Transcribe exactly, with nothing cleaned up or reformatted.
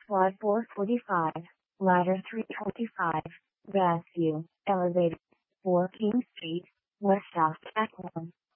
Quad four forty-five, Ladder three twenty-five, Grass View, Elevator, four King Street, West South Track one.